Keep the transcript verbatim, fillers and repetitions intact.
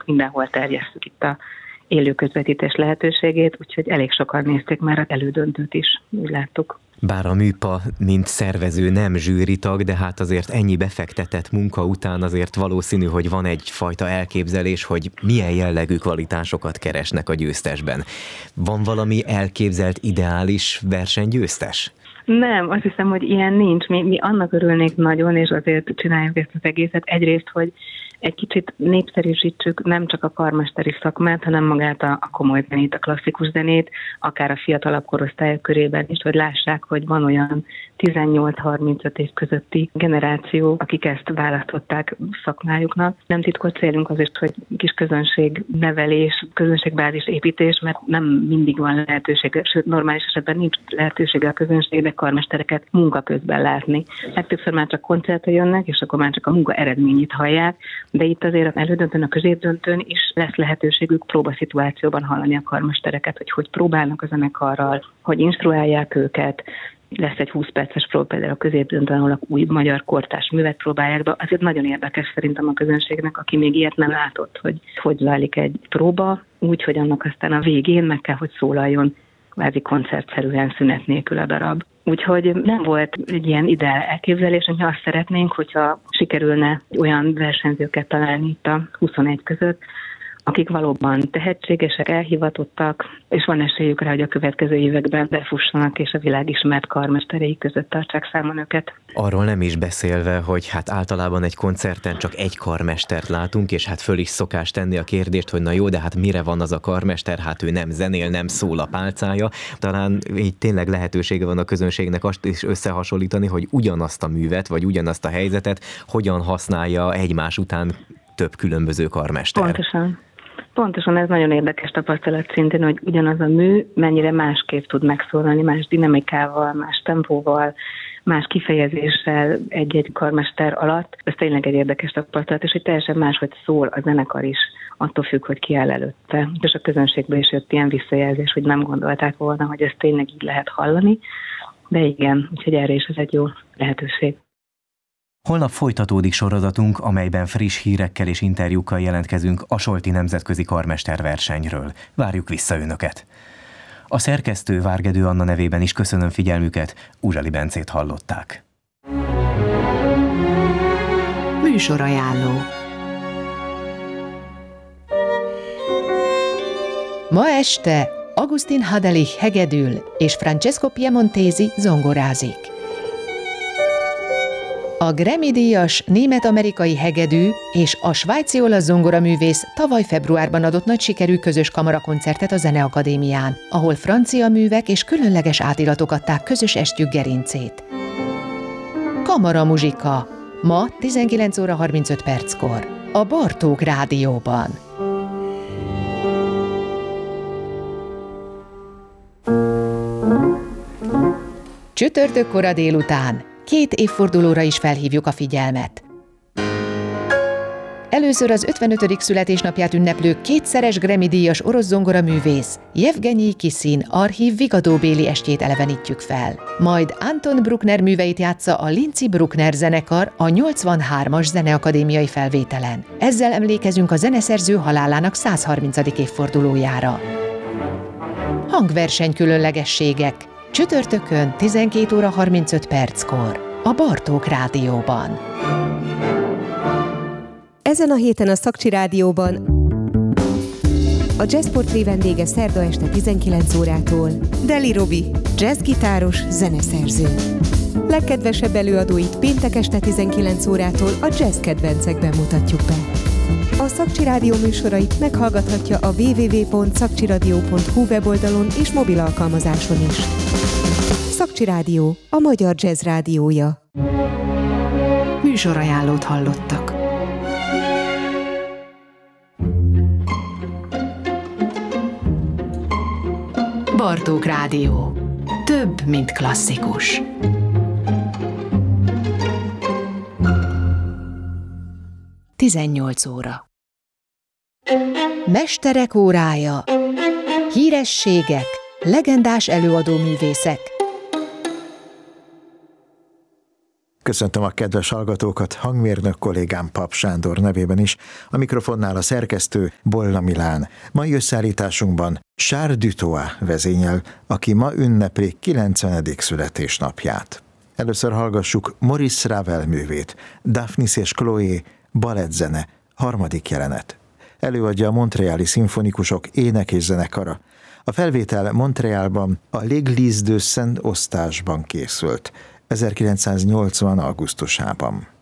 mindenhol terjesszük itt a élő közvetítés lehetőségét, úgyhogy elég sokan nézték már az elődöntőt is, úgy láttuk. Bár a Műpa, mint szervező nem zsűritag, de hát azért ennyi befektetett munka után azért valószínű, hogy van egyfajta elképzelés, hogy milyen jellegű kvalitásokat keresnek a győztesben. Van valami elképzelt ideális versenygyőztes? Nem, azt hiszem, hogy ilyen nincs. Mi, mi annak örülnék nagyon, és azért csináljuk ezt az egészet. Egyrészt, hogy egy kicsit népszerűsítsük nem csak a karmesteri szakmát, hanem magát a, a komoly zenét, a klasszikus zenét, akár a fiatalabb korosztályok körében is, hogy lássák, hogy van olyan tizennyolc-harmincöt év közötti generáció, akik ezt választották szakmájuknak. Nem titkos célunk az is, hogy kis közönség nevelés, közönségbázis építés, mert nem mindig van lehetőség, sőt normális esetben nincs lehetősége a közönségnek karmestereket munka közben látni. Legtöbbször már csak koncertre jönnek, és akkor már csak a munka eredményét hallják, de itt azért az elődöntőn, a középdöntőn is lesz lehetőségük próbaszituációban hallani a karmestereket, hogy hogy próbálnak a zenekarral, hogy instruálják őket. Lesz egy húsz perces próba például a középdöntőn, ahol a új magyar kortárs művet próbálják be. Azért nagyon érdekes szerintem a közönségnek, aki még ilyet nem látott, hogy hogy zajlik egy próba, úgy, hogy annak aztán a végén meg kell, hogy szólaljon kvázi koncertszerűen szünet nélkül a darab. Úgyhogy nem volt egy ilyen ideál elképzelés, hogy azt szeretnénk, hogyha sikerülne olyan versenyzőket találni itt a huszonegy között, akik valóban tehetségesek, elhivatottak, és van esélyük rá, hogy a következő években befussanak, és a világ ismert karmesterei között tartsák számon őket. Arról nem is beszélve, hogy hát általában egy koncerten csak egy karmestert látunk, és hát föl is szokás tenni a kérdést, hogy na jó, de hát mire van az a karmester, hát ő nem zenél, nem szól a pálcája. Talán így tényleg lehetősége van a közönségnek azt is összehasonlítani, hogy ugyanazt a művet, vagy ugyanazt a helyzetet hogyan használja egymás után több különböző karmester. Pontosan. Pontosan ez nagyon érdekes tapasztalat szintén, hogy ugyanaz a mű mennyire másképp tud megszólalni, más dinamikával, más tempóval, más kifejezéssel egy-egy karmester alatt. Ez tényleg egy érdekes tapasztalat, és hogy teljesen máshogy szól a zenekar is, attól függ, hogy ki áll előtte. És a közönségből is jött ilyen visszajelzés, hogy nem gondolták volna, hogy ezt tényleg így lehet hallani, de igen, úgyhogy erre is ez egy jó lehetőség. Holnap folytatódik sorozatunk, amelyben friss hírekkel és interjúkkal jelentkezünk a Solti Nemzetközi Karmesterversenyről. Várjuk vissza önöket! A szerkesztő Várgedő Anna nevében is köszönöm figyelmüket, Uzsali Bencét hallották. Műsorajánló. Ma este Augustin Hadelich hegedül és Francesco Piemontesi zongorázik. A Grammy-díjas német-amerikai hegedű és a svájci olasz zongoraművész tavaly februárban adott nagy sikerű közös kamarakoncertet a Zeneakadémián, ahol francia művek és különleges átillatok adták közös estjük gerincét. Kamara muzsika. Ma tizenkilenc óra harmincöt perckor. A Bartók Rádióban. Csütörtök kora délután. Két évfordulóra is felhívjuk a figyelmet. Először az ötvenötödik születésnapját ünneplő kétszeres Grammy-díjas orosz zongoraművész Jevgenyi Kisin archív vigadóbéli estjét elevenítjük fel. Majd Anton Bruckner műveit játsza a Lindsay Bruckner zenekar a nyolcvanhármas zeneakadémiai felvételen. Ezzel emlékezünk a zeneszerző halálának százharmincadik évfordulójára. Hangverseny különlegességek. Csütörtökön tizenkét óra harmincöt perckor a Bartók Rádióban. Ezen a héten a Szakcsi Rádióban a Jazzportré vendége szerda este tizenkilenc órától Deli Robi, jazzgitáros, zeneszerző. Legkedvesebb előadóit péntek este tizenkilenc órától a jazz kedvencekben mutatjuk be. A Szakcsi Rádió műsorait meghallgathatja a double-u double-u double-u pont szakcsiradio pont hu weboldalon és mobil alkalmazáson is. Szakcsi Rádió, a magyar jazz rádiója. Műsorajánlót hallottak. Bartók Rádió. Több, mint klasszikus. tizennyolc óra. Mesterek órája. Hírességek, legendás előadóművészek. Köszöntöm a kedves hallgatókat, hangmérnök kollégám Pap Sándor nevében is, a mikrofonnál a szerkesztő Bolla Milán. Mai összeállításunkban Charles Dutoit vezényel, aki ma ünnepli kilencvenedik születésnapját. Először hallgassuk Maurice Ravel művét, Daphnis és Chloé, balettzene, harmadik jelenet. Előadja a Montreali Szimfonikusok ének és zenekara. A felvétel Montrealban, a L'Église de Saint-Eustache-ban készült, ezerkilencszáznyolcvan. augusztusában.